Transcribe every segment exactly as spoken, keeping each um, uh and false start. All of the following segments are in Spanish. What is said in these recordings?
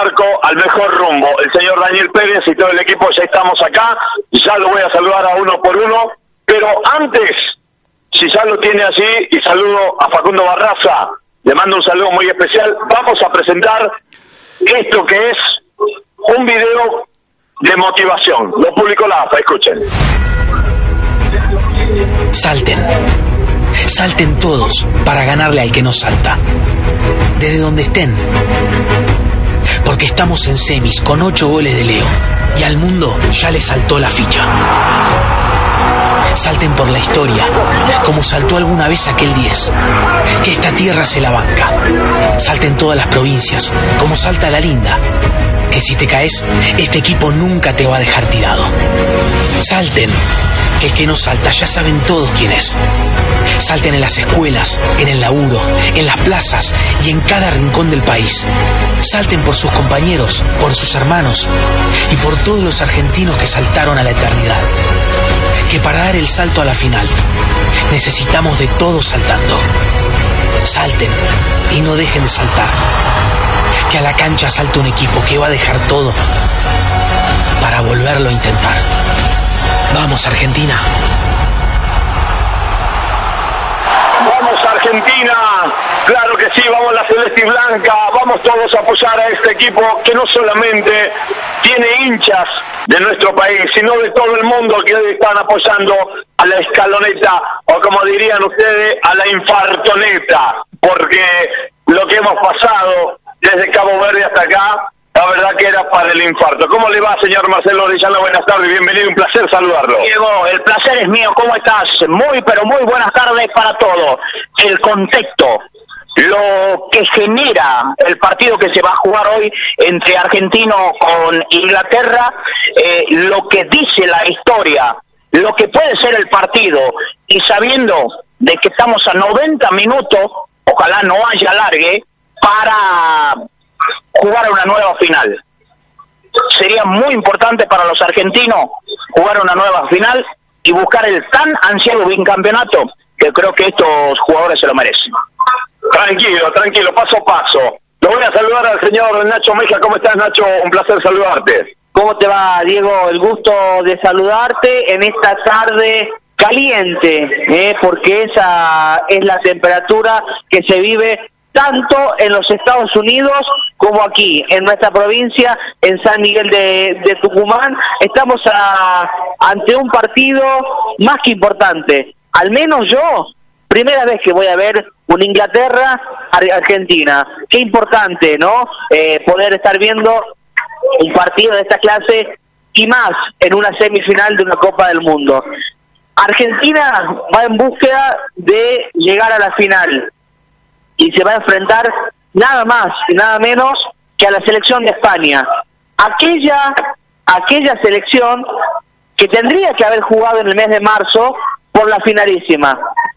marco al mejor rumbo. El señor Daniel Pérez y todo el equipo ya estamos acá, ya lo voy a saludar a uno por uno, pero antes, si ya lo tiene allí, y saludo a Facundo Barraza, le mando un saludo muy especial, vamos a presentar esto que es un video de motivación. Lo publicó la A F A, escuchen. Salten, salten todos para ganarle al que no salta, desde donde estén, porque estamos en semis con ocho goles de Leo y al mundo ya le saltó la ficha. Salten por la historia, como saltó alguna vez aquel diez, que esta tierra se la banca. Salten todas las provincias, como salta la linda, que si te caes, este equipo nunca te va a dejar tirado. Salten, que el que no salta ya saben todos quién es. Salten en las escuelas, en el laburo, en las plazas y en cada rincón del país. Salten por sus compañeros, por sus hermanos y por todos los argentinos que saltaron a la eternidad. Que para dar el salto a la final necesitamos de todos saltando. Salten y no dejen de saltar. Que a la cancha salte un equipo que va a dejar todo para volverlo a intentar. ¡Vamos, Argentina! ¡Vamos, Argentina! Claro que sí, vamos la celeste y blanca, vamos todos a apoyar a este equipo que no solamente tiene hinchas de nuestro país, sino de todo el mundo que hoy están apoyando a la escaloneta, o como dirían ustedes, a la infartoneta, porque lo que hemos pasado desde Cabo Verde hasta acá, la verdad que era para el infarto. ¿Cómo le va, señor Marcelo Orellana? Buenas tardes, bienvenido, un placer saludarlo. Diego, el placer es mío, ¿cómo estás? Muy, pero muy buenas tardes para todos. El contexto, lo que genera el partido que se va a jugar hoy entre Argentino con Inglaterra, eh, lo que dice la historia, lo que puede ser el partido, y sabiendo de que estamos a noventa minutos, ojalá no haya alargue, para jugar una nueva final. Sería muy importante para los argentinos jugar una nueva final y buscar el tan ansiado bicampeonato, que creo que estos jugadores se lo merecen. Tranquilo, tranquilo, paso a paso. Lo voy a saludar al señor Nacho Mejía. ¿Cómo estás, Nacho? Un placer saludarte. ¿Cómo te va, Diego? El gusto de saludarte en esta tarde caliente, ¿eh? Porque esa es la temperatura que se vive tanto en los Estados Unidos como aquí, en nuestra provincia, en San Miguel de, de Tucumán. Estamos a, ante un partido más que importante. Al menos yo, primera vez que voy a ver un Inglaterra-Argentina. Qué importante, ¿no? Eh, poder estar viendo un partido de esta clase y más en una semifinal de una Copa del Mundo. Argentina va en búsqueda de llegar a la final y se va a enfrentar nada más y nada menos que a la selección de España. Aquella, aquella selección que tendría que haber jugado en el mes de marzo por la finalísima.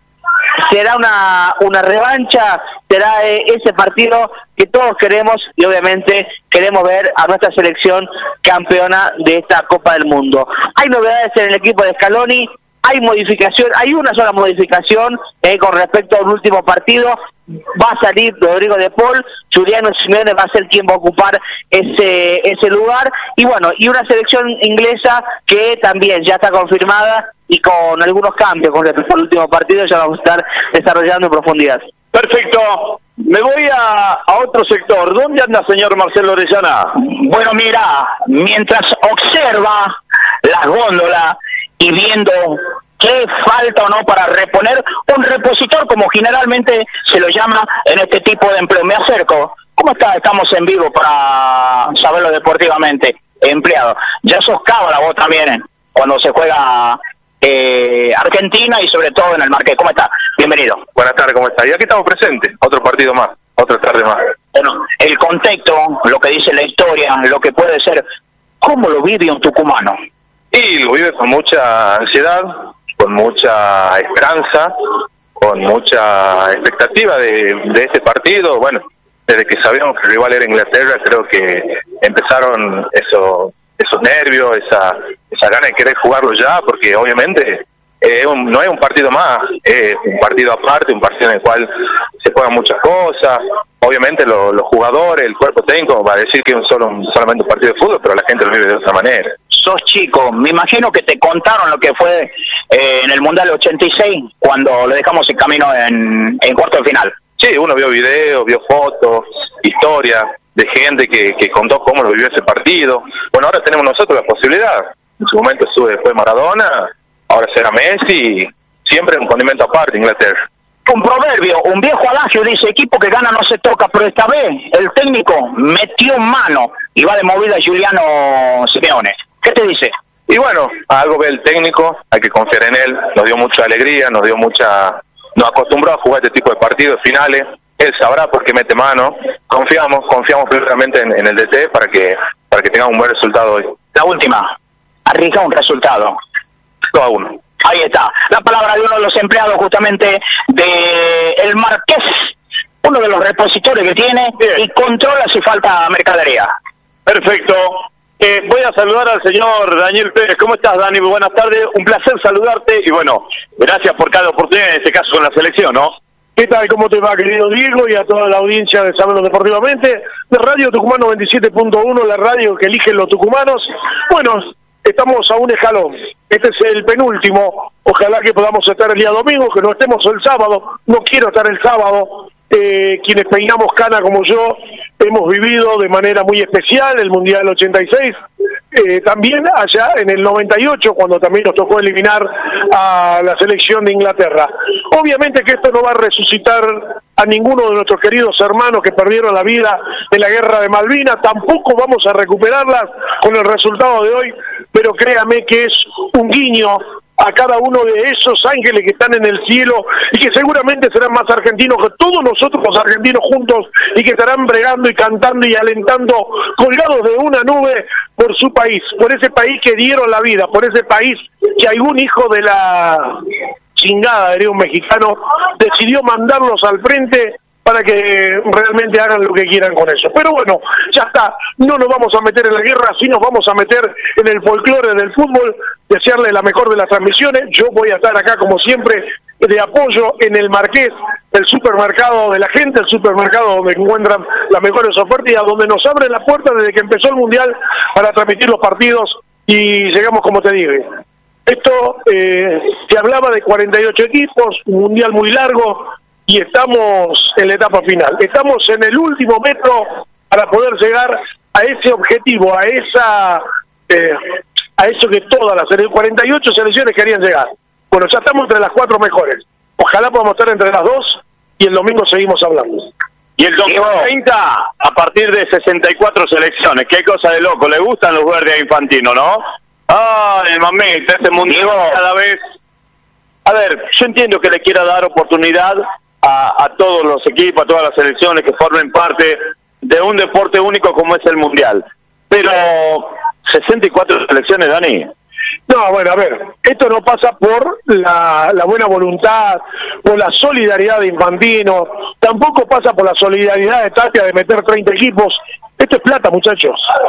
Será una, una revancha, será eh, ese partido que todos queremos y obviamente queremos ver a nuestra selección campeona de esta Copa del Mundo. Hay novedades en el equipo de Scaloni, hay modificación, hay una sola modificación eh, con respecto al último partido. Va a salir Rodrigo de Paul, Juliano Simeone va a ser quien va a ocupar ese ese lugar, y bueno, y una selección inglesa que también ya está confirmada y con algunos cambios con respecto al último partido ya vamos a estar desarrollando en profundidad. Perfecto, me voy a, a otro sector. ¿Dónde anda, señor Marcelo Orellana? Bueno, mira, mientras observa las góndolas y viendo qué falta o no para reponer un repositor, como generalmente se lo llama en este tipo de empleo. Me acerco. ¿Cómo está? Estamos en vivo para saberlo deportivamente. Empleado. Ya sos cábala vos también, ¿eh? Cuando se juega eh, Argentina y sobre todo en el Marqués. ¿Cómo está? Bienvenido. Buenas tardes, ¿cómo está? Y aquí estamos presentes. Otro partido más, otra tarde más. Bueno, el contexto, lo que dice la historia, lo que puede ser, ¿cómo lo vive un tucumano? Y lo vive con mucha ansiedad, con mucha esperanza, con mucha expectativa de, de este partido. Bueno, desde que sabíamos que el rival era Inglaterra, creo que empezaron eso, esos nervios, esa esa gana de querer jugarlo ya, porque obviamente eh, un, no es un partido más, es un partido aparte, un partido en el cual se juegan muchas cosas. Obviamente lo, los jugadores, el cuerpo técnico va a decir que es un solo, solamente un partido de fútbol, pero la gente lo vive de otra manera. Sos chico, me imagino que te contaron lo que fue eh, en el Mundial ochenta y seis, cuando le dejamos el camino en, en cuarto de final. Sí, uno vio videos, vio fotos, historias de gente que, que contó cómo lo vivió ese partido. Bueno, ahora tenemos nosotros la posibilidad. En su momento sube, fue Maradona, ahora será Messi, siempre un condimento aparte, Inglaterra. Un proverbio, un viejo adagio dice, equipo que gana no se toca, pero esta vez el técnico metió mano y va de movida Giuliano Simeone. ¿Qué te dice? Y bueno, algo ve el técnico, hay que confiar en él, nos dio mucha alegría, nos dio mucha... nos acostumbró a jugar este tipo de partidos finales, él sabrá por qué mete mano, confiamos, confiamos plenamente en, en el D T para que para que tenga un buen resultado hoy. La última, arriesga un resultado. dos a uno. Ahí está, la palabra de uno de los empleados justamente de El Marqués, uno de los repositores que tiene. Bien. Y controla si falta mercadería. Perfecto. Eh, voy a saludar al señor Daniel Pérez. ¿Cómo estás, Dani? Muy buenas tardes. Un placer saludarte y bueno, gracias por cada oportunidad, en este caso con la selección, ¿no? ¿Qué tal? ¿Cómo te va, querido Diego? Y a toda la audiencia de Sábado Deportivamente, de Radio Tucumán noventa y siete punto uno, la radio que eligen los tucumanos. Bueno, estamos a un escalón. Este es el penúltimo. Ojalá que podamos estar el día domingo, que no estemos el sábado. No quiero estar el sábado. Eh, quienes peinamos cana como yo, hemos vivido de manera muy especial el Mundial ochenta y seis. Eh, también allá en el noventa y ocho, cuando también nos tocó eliminar a la selección de Inglaterra. Obviamente que esto no va a resucitar a ninguno de nuestros queridos hermanos que perdieron la vida en la guerra de Malvinas, tampoco vamos a recuperarlas con el resultado de hoy, pero créame que es un guiño a cada uno de esos ángeles que están en el cielo y que seguramente serán más argentinos que todos nosotros los argentinos juntos y que estarán bregando y cantando y alentando colgados de una nube por su país, por ese país que dieron la vida, por ese país que algún hijo de la chingada, diría un mexicano, decidió mandarlos al frente para que realmente hagan lo que quieran con eso. Pero bueno, ya está, no nos vamos a meter en la guerra, sí nos vamos a meter en el folclore del fútbol, desearle la mejor de las transmisiones. Yo voy a estar acá como siempre de apoyo en el Marqués, el supermercado de la gente, el supermercado donde encuentran las mejores ofertas y a donde nos abren la puerta desde que empezó el Mundial para transmitir los partidos y llegamos como te digo. Esto, eh, se hablaba de cuarenta y ocho equipos, un Mundial muy largo, y estamos en la etapa final. Estamos en el último metro para poder llegar a ese objetivo, a esa eh, a eso que todas las cuarenta y ocho selecciones querían llegar. Bueno, ya estamos entre las cuatro mejores. Ojalá podamos estar entre las dos y el domingo seguimos hablando. Y el dos mil treinta a partir de sesenta y cuatro selecciones. Qué cosa de loco. Le gustan los verdes a Infantino, ¿no? Ah, el mamita, este mundial cada vez... A ver, yo entiendo que le quiera dar oportunidad A, a todos los equipos, a todas las selecciones que formen parte de un deporte único como es el Mundial. Pero sesenta y cuatro selecciones, Dani. No, bueno, a ver, esto no pasa por la, la buena voluntad, por la solidaridad de Infantino, tampoco pasa por la solidaridad de Tatia de meter treinta equipos. Esto es plata, muchachos.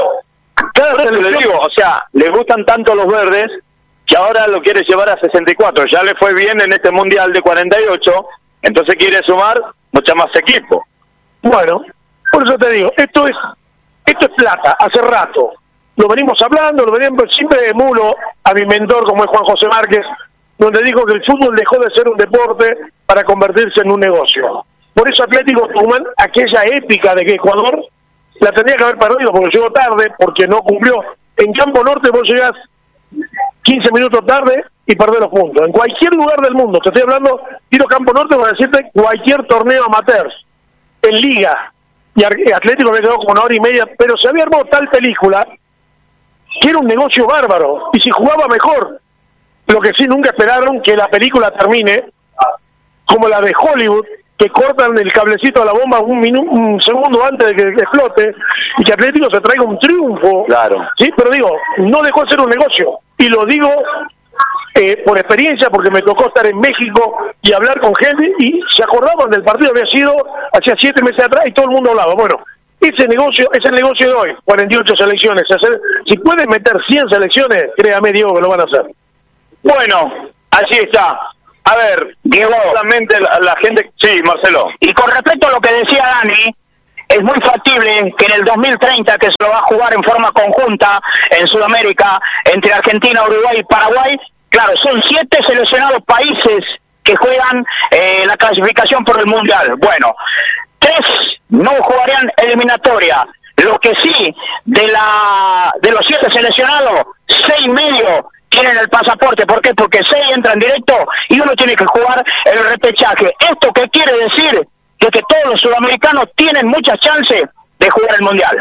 Cada selección... Le digo, o sea, le gustan tanto los verdes que ahora lo quiere llevar a sesenta y cuatro. Ya le fue bien en este Mundial de cuarenta y ocho, entonces quiere sumar mucha más equipo. Bueno, por eso te digo, esto es esto es plata, hace rato. Lo venimos hablando, lo venimos siempre emulo a mi mentor como es Juan José Márquez, donde dijo que el fútbol dejó de ser un deporte para convertirse en un negocio. Por eso Atlético Tucumán, aquella épica de que Ecuador la tenía que haber perdido porque llegó tarde, porque no cumplió. En Campo Norte vos llegás quince minutos tarde y perdés los puntos. En cualquier lugar del mundo, te estoy hablando, tiro Campo Norte para decirte cualquier torneo amateur, en liga, y Atlético me quedó como una hora y media, pero se había armado tal película que era un negocio bárbaro, y si jugaba mejor. Lo que sí nunca esperaron que la película termine como la de Hollywood, que cortan el cablecito a la bomba un, minu- un segundo antes de que explote, y que Atlético se traiga un triunfo. Claro. Sí, pero digo, no dejó de ser un negocio, y lo digo eh, por experiencia, porque me tocó estar en México y hablar con gente, y se acordaban del partido que había sido hacía siete meses atrás, y todo el mundo hablaba. Bueno, ese negocio es el negocio de hoy, cuarenta y ocho selecciones. Hacer, si pueden meter cien selecciones, créame, Diego, que lo van a hacer. Bueno, Allí está. A ver, Diego, solamente la, la gente... Sí, Marcelo. y con respecto a lo que decía Dani, es muy factible que en el dos mil treinta, que se lo va a jugar en forma conjunta en Sudamérica, entre Argentina, Uruguay y Paraguay, claro, son siete seleccionados países que juegan eh, la clasificación por el Mundial. Bueno, tres no jugarían eliminatoria. Lo que sí, de la de los siete seleccionados, seis y medio tienen el pasaporte. ¿Por qué? Porque seis entran directo y uno tiene que jugar el repechaje. ¿Esto qué quiere decir? Que, que todos los sudamericanos tienen muchas chances de jugar el Mundial.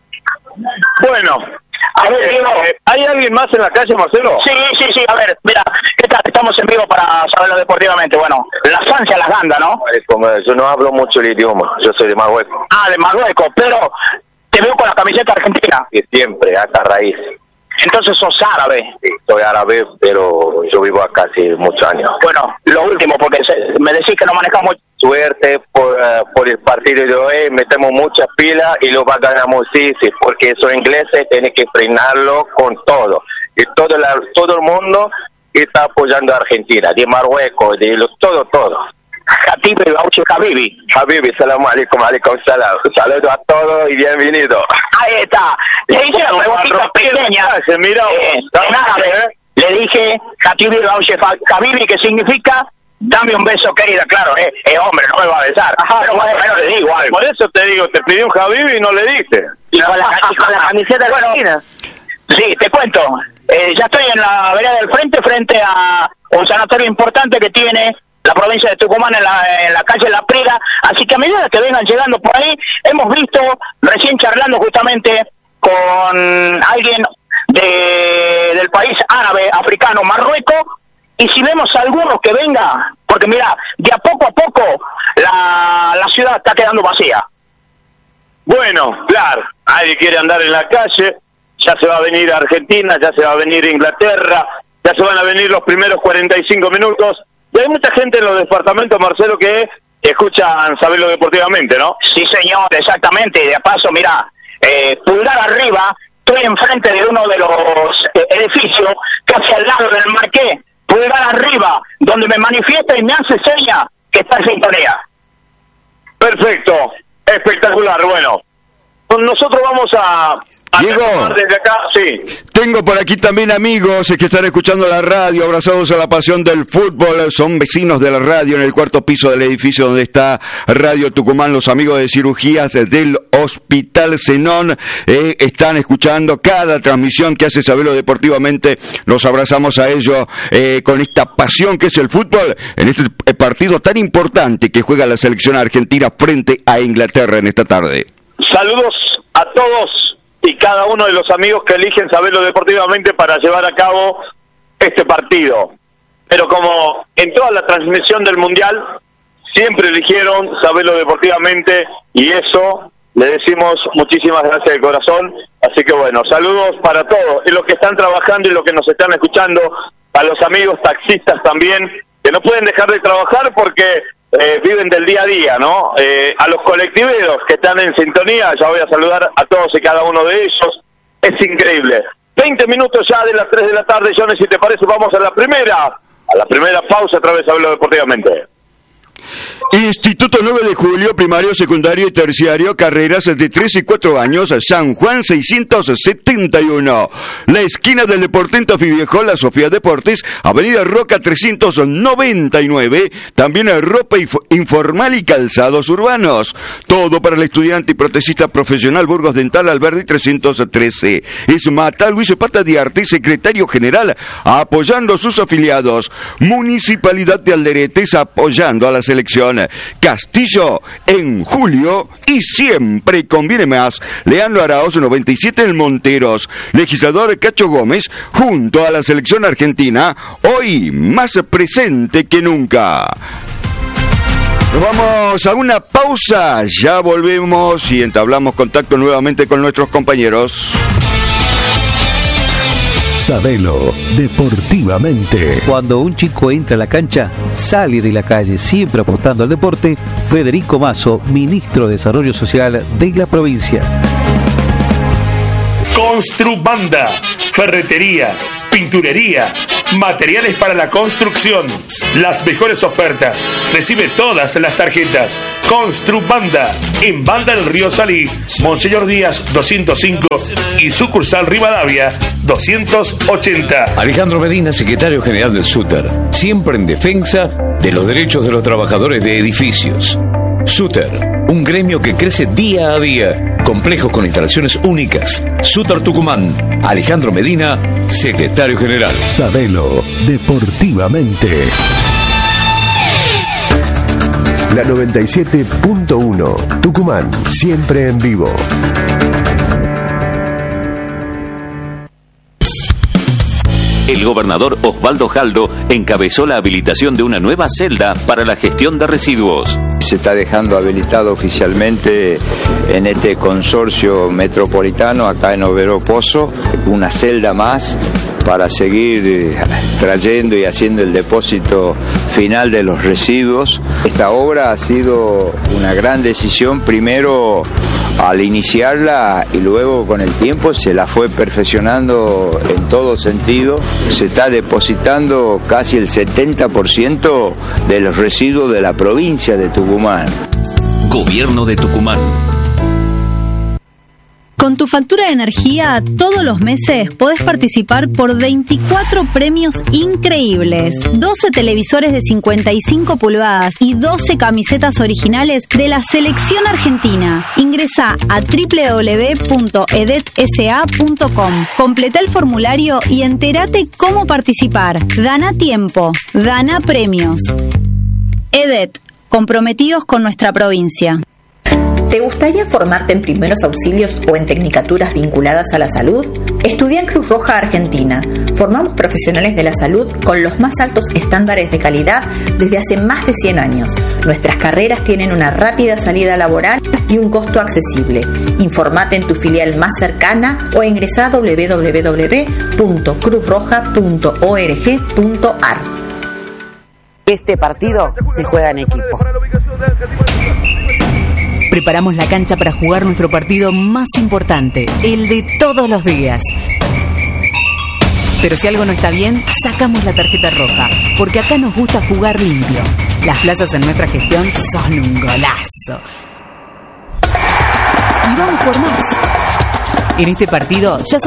Bueno, A ver, Diego. eh, ¿hay alguien más en la calle, Marcelo? Sí, sí, sí, a ver, mira, ¿qué tal? Estamos en vivo para saberlo deportivamente. Bueno, las ansias las ganda, ¿no? Como yo no hablo mucho el idioma, yo soy de Marruecos. Ah, de Marruecos, pero te veo con la camiseta argentina. Y siempre, hasta raíz. Entonces sos árabe. Sí, soy árabe, pero yo vivo acá hace muchos años. Bueno, lo último, porque se- me decís que no manejas mucho. Suerte por, uh, por el partido de hoy, metemos muchas pilas y lo va ganamos sí, sí, porque esos ingleses tienen que frenarlo con todo. Y todo, la, todo el mundo está apoyando a Argentina, de Marruecos, de los, todo, todo. Khatib el Bauchi Habibi. Habibi, salam alaikum, alaikum salam. Saludos a todos y bienvenidos. Ahí está. Le hice una preguntita pequeña. Se mira, Eh, en árabe. Le dije Khatib el Bauchi Habibi, que significa dame un beso, querida. Claro, eh, es hombre, no me va a besar. Pero más o menos le digo algo. Por eso te digo, te pidió un Habibi y no le diste. Y con la, y con la camiseta argentina. Sí, te cuento. Eh, ya estoy en la vereda del frente, frente a un sanatorio importante que tiene la provincia de Tucumán en la, en la calle La Prida. Así que a medida que vengan llegando por ahí, hemos visto, recién charlando justamente con alguien de, del país árabe, africano, Marruecos, y si vemos a algunos que venga, porque mira, de a poco a poco la, la ciudad está quedando vacía. Bueno, claro, nadie quiere andar en la calle, ya se va a venir Argentina, ya se va a venir Inglaterra, ya se van a venir los primeros cuarenta y cinco minutos, y hay mucha gente en los departamentos, Marcelo, que escuchan Saberlo Deportivamente, ¿no? Sí, señor, exactamente. De paso, mira, eh, pulgar arriba, estoy enfrente de uno de los eh, edificios, casi al lado del Marqués, pulgar arriba, donde me manifiesta y me hace seña que está en sintonía. Perfecto, espectacular, bueno. Nosotros vamos a... a Diego. desde acá, sí. Tengo por aquí también amigos que están escuchando la radio, abrazados a la pasión del fútbol. Son vecinos de la radio en el cuarto piso del edificio donde está Radio Tucumán. Los amigos de cirugías del Hospital Zenón eh, están escuchando cada transmisión que hace Saberlo Deportivamente. Los abrazamos a ellos eh, con esta pasión que es el fútbol en este partido tan importante que juega la selección argentina frente a Inglaterra en esta tarde. Saludos a todos y cada uno de los amigos que eligen Saberlo Deportivamente para llevar a cabo este partido. Pero como en toda la transmisión del Mundial, siempre eligieron Saberlo Deportivamente y eso le decimos muchísimas gracias de corazón. Así que bueno, saludos para todos y los que están trabajando y los que nos están escuchando, a los amigos taxistas también, que no pueden dejar de trabajar porque... Eh, viven del día a día, ¿no? Eh, a los colectiveros que están en sintonía, ya voy a saludar a todos y cada uno de ellos. Es increíble. veinte minutos ya de las tres de la tarde, Johnny, si te parece, vamos a la primera, a la primera pausa a través de Saberlo Deportivamente. Instituto nueve de Julio, primario, secundario y terciario, carreras de tres y cuatro años, San Juan seiscientos setenta y uno. La esquina del Deportivo Viejo, la Sofía Deportes, Avenida Roca trescientos noventa y nueve, también ropa informal y calzados urbanos. Todo para el estudiante y protecista profesional, Burgos Dental Alberdi trescientos trece. Esmata Luis Pata de Arte, secretario general, apoyando a sus afiliados. Municipalidad de Alderetes, apoyando a la selección. Castillo en julio y siempre conviene más. Leandro Arauz noventa y siete en Monteros. Legislador Cacho Gómez junto a la selección argentina, hoy más presente que nunca. Nos vamos a una pausa, ya volvemos y entablamos contacto nuevamente con nuestros compañeros. Sabelo Deportivamente. Cuando un chico entra a la cancha, sale de la calle, siempre apostando al deporte. Federico Mazo, ministro de Desarrollo Social de la provincia. Construbanda, ferretería, tinturería, materiales para la construcción, las mejores ofertas. Recibe todas las tarjetas. Construbanda, en Banda del Río Salí, Monseñor Díaz doscientos cinco y sucursal Rivadavia doscientos ochenta. Alejandro Medina, secretario general del SUTER, siempre en defensa de los derechos de los trabajadores de edificios. SUTER, un gremio que crece día a día, complejos con instalaciones únicas. SUTER Tucumán, Alejandro Medina, secretario general. Sabelo, deportivamente. La noventa y siete punto uno, Tucumán, siempre en vivo. El gobernador Osvaldo Jaldo encabezó la habilitación de una nueva celda para la gestión de residuos. Se está dejando habilitado oficialmente en este consorcio metropolitano, acá en Overo Pozo, una celda más para seguir trayendo y haciendo el depósito final de los residuos. Esta obra ha sido una gran decisión, primero al iniciarla y luego con el tiempo se la fue perfeccionando en todo sentido. Se está depositando casi el setenta por ciento de los residuos de la provincia de Tucumán. Gobierno de Tucumán. Con tu factura de energía, todos los meses podés participar por veinticuatro premios increíbles. doce televisores de cincuenta y cinco pulgadas y doce camisetas originales de la selección argentina. Ingresá a doble u doble u doble u punto edet s a punto com. Completá el formulario y entérate cómo participar. Gana tiempo, gana premios. EDET, comprometidos con nuestra provincia. ¿Te gustaría formarte en primeros auxilios o en tecnicaturas vinculadas a la salud? Estudia en Cruz Roja Argentina. Formamos profesionales de la salud con los más altos estándares de calidad desde hace más de cien años. Nuestras carreras tienen una rápida salida laboral y un costo accesible. Informate en tu filial más cercana o ingresá a doble u doble u doble u punto cruz roja punto org punto a r. Este partido se juega en equipo. Preparamos la cancha para jugar nuestro partido más importante, el de todos los días. Pero si algo no está bien, sacamos la tarjeta roja, porque acá nos gusta jugar limpio. Las plazas en nuestra gestión son un golazo. Y vamos por más. En este partido ya somos